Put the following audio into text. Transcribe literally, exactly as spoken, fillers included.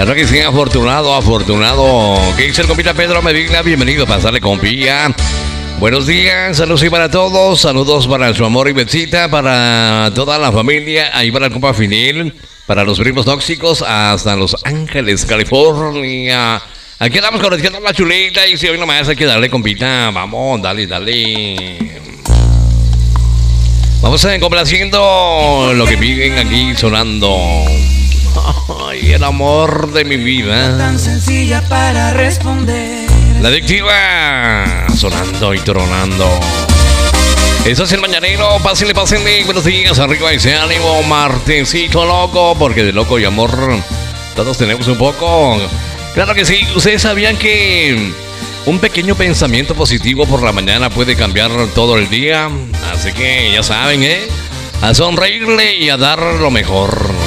Claro que sí, afortunado, afortunado. ¿Qué dice el compita Pedro Medina? Bienvenido a Pasarle Compilla. Buenos días, saludos y para todos. Saludos para su amor y besita, para toda la familia, ahí para el compa Finil, para los primos tóxicos, hasta Los Ángeles, California. Aquí andamos conociendo la chulita y si hoy nomás hay que darle, compita. Vamos, dale, dale. Vamos a ir complaciendo lo que piden aquí sonando. Ay, el amor de mi vida. Tan sencilla para responder. La adictiva sonando y tronando. Eso es el mañanero. Pásenle, pásenle. Buenos días, arriba ese ánimo. Martesito loco, porque de loco y amor todos tenemos un poco. Claro que sí. Ustedes sabían que un pequeño pensamiento positivo por la mañana puede cambiar todo el día. Así que ya saben, ¿eh? A sonreírle y a dar lo mejor.